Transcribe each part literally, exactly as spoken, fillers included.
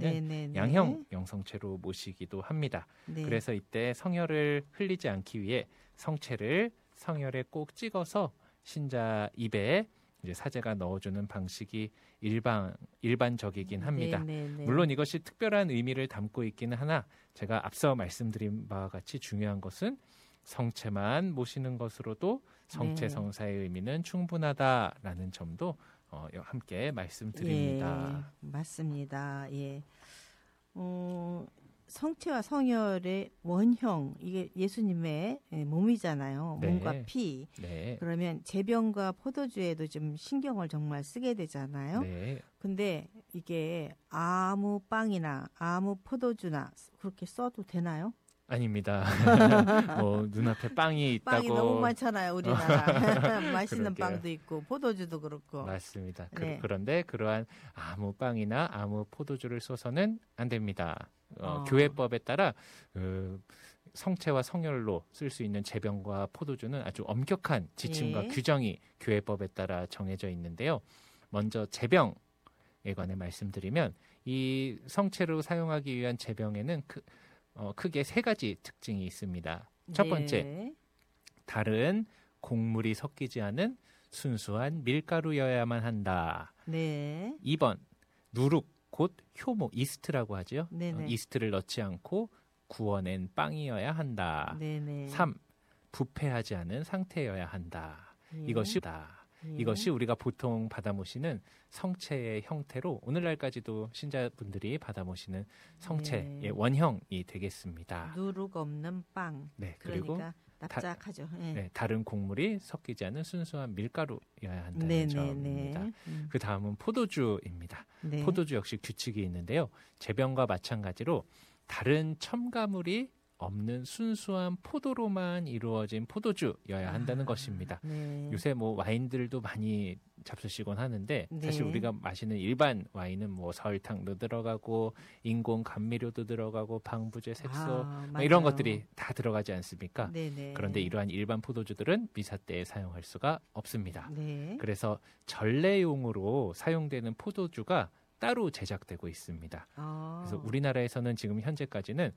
네네네. 양형 영성체로 모시기도 합니다. 네. 그래서 이때 성혈을 흘리지 않기 위해 성체를 성혈에 꼭 찍어서 신자 입에 이제 사제가 넣어주는 방식이 일반, 일반적이긴 합니다. 네네네. 물론 이것이 특별한 의미를 담고 있기는 하나 제가 앞서 말씀드린 바와 같이 중요한 것은 성체만 모시는 것으로도 성체 네. 성사의 의미는 충분하다라는 점도 어, 함께 말씀드립니다. 예, 맞습니다. 예. 어, 성체와 성혈의 원형, 이게 예수님의 몸이잖아요. 네. 몸과 피. 네. 그러면 제병과 포도주에도 좀 신경을 정말 쓰게 되잖아요. 네. 근데 이게 아무 빵이나 아무 포도주나 그렇게 써도 되나요? 아닙니다. 뭐 눈앞에 빵이 있다고. 빵이 너무 많잖아요, 우리나라. 맛있는 그러게요. 빵도 있고 포도주도 그렇고. 맞습니다. 네. 그, 그런데 그러한 아무 빵이나 아무 포도주를 써서는 안 됩니다. 어, 어. 교회법에 따라 그 성체와 성혈로 쓸 수 있는 제병과 포도주는 아주 엄격한 지침과 예. 규정이 교회법에 따라 정해져 있는데요. 먼저 제병에 관해 말씀드리면 이 성체로 사용하기 위한 제병에는 크, 어, 크게 세 가지 특징이 있습니다. 첫 번째, 네. 다른 곡물이 섞이지 않은 순수한 밀가루여야만 한다. 네. 이 번, 누룩, 곧 효모, 이스트라고 하죠. 네네. 어, 이스트를 넣지 않고 구워낸 빵이어야 한다. 네네. 삼, 부패하지 않은 상태여야 한다. 예. 이것이 다. 예. 이것이 우리가 보통 받아 모시는 성체의 형태로 오늘날까지도 신자분들이 받아 모시는 성체의 네. 원형이 되겠습니다. 누룩 없는 빵. 네, 그리고 그러니까 납작하죠. 예. 네, 다른 곡물이 섞이지 않은 순수한 밀가루여야 한다는 네네네. 점입니다. 음. 그 다음은 포도주입니다. 네. 포도주 역시 규칙이 있는데요. 제병과 마찬가지로 다른 첨가물이 없는 순수한 포도로만 이루어진 포도주여야 한다는 아, 것입니다. 네. 요새 뭐 와인들도 많이 잡수시곤 하는데 네. 사실 우리가 마시는 일반 와인은 뭐 설탕도 들어가고 인공 감미료도 들어가고 방부제, 색소 아, 뭐 이런 맞아요. 것들이 다 들어가지 않습니까? 네네. 그런데 이러한 일반 포도주들은 미사 때에 사용할 수가 없습니다. 네. 그래서 전례용으로 사용되는 포도주가 따로 제작되고 있습니다. 아. 그래서 우리나라에서는 지금 현재까지는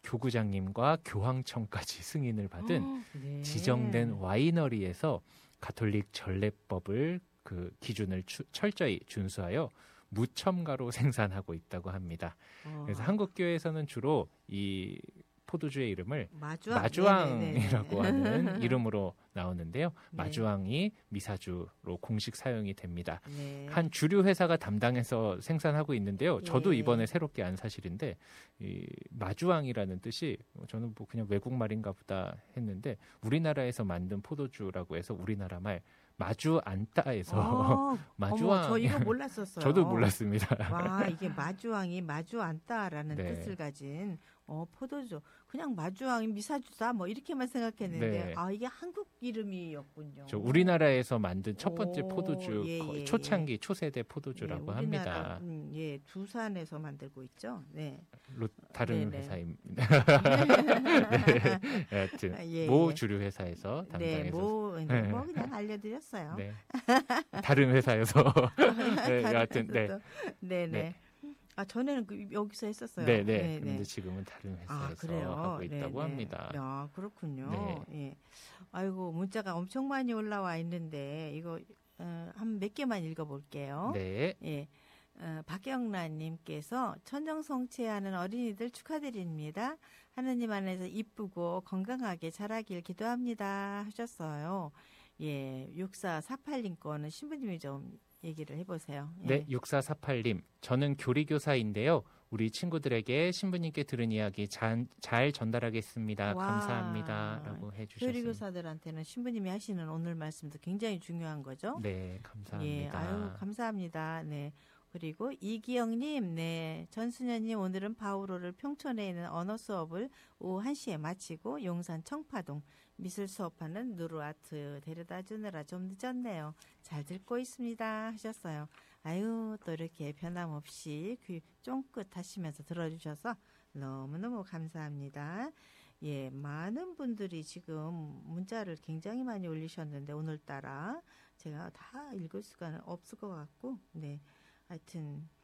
교구장님과 교황청까지 승인을 받은 네. 지정된 와이너리에서 가톨릭 전례법을 그 기준을 추, 철저히 준수하여 무첨가로 생산하고 있다고 합니다. 어. 그래서 한국 교회에서는 주로 이 포도주의 이름을 마주왕? 마주왕이라고 하는 이름으로 나오는데요. 네. 마주왕이 미사주로 공식 사용이 됩니다. 네. 한 주류 회사가 담당해서 생산하고 있는데요. 저도 예. 이번에 새롭게 안 사실인데 이 마주왕이라는 뜻이 저는 뭐 그냥 외국 말인가 보다 했는데 우리나라에서 만든 포도주라고 해서 우리나라 말 마주 안따에서 어, 마주왕. 어머, 저 이거 몰랐었어요. 저도 몰랐습니다. 와, 이게 마주왕이 마주 않다라는 네. 뜻을 가진 어, 포도주. 그냥 마주왕이 미사주다 뭐 이렇게만 생각했는데 네. 아, 이게 한국 이름이었군요. 저 우리나라에서 만든 첫 번째 오, 포도주, 예, 거- 예, 초창기 초세대 포도주라고 예, 우리나라, 합니다. 음, 예, 두산에서 만들고 있죠. 네. 로, 다른 네네. 회사입니다. 네, 하여튼 아, 예, 모 예. 주류 회사에서 네, 담당해서 뭐, 네, 뭐 그냥 알려드렸어요. 네. 다른 회사여서 네, 다른 여하튼 네. 데서도. 네네. 네. 아 전에는 그 여기서 했었어요. 네, 네. 그런데 지금은 다른 아, 회사에서 그래요? 하고 있다고 네네. 합니다. 야, 그렇군요. 네. 예. 아이고, 문자가 엄청 많이 올라와 있는데, 이거, 어, 한 몇 개만 읽어볼게요. 네. 예. 어, 박경란님께서 천정성체하는 어린이들 축하드립니다. 하느님 안에서 이쁘고 건강하게 자라길 기도합니다. 하셨어요. 예. 육사사팔 님 거는 신부님이 좀 얘기를 해보세요. 예. 네, 육사사팔 님. 저는 교리교사인데요. 우리 친구들에게 신부님께 들은 이야기 잘, 잘 전달하겠습니다. 와. 감사합니다. 라고 해주셨습니다. 교리교사들한테는 신부님이 하시는 오늘 말씀도 굉장히 중요한 거죠. 네, 감사합니다. 예, 아유, 감사합니다. 네. 그리고 이기영님, 네. 전수년님, 오늘은 바우로를 평촌에 있는 언어 수업을 오후 한 시에 마치고 용산 청파동 미술 수업하는 누르아트 데려다 주느라 좀 늦었네요. 잘 듣고 있습니다. 하셨어요. 아유, 또 이렇게 변함없이 귀 쫑긋 하시면서 들어주셔서 너무너무 감사합니다. 예, 많은 분들이 지금 문자를 굉장히 많이 올리셨는데 오늘따라 제가 다 읽을 수가 없을 것 같고, 네. 하여튼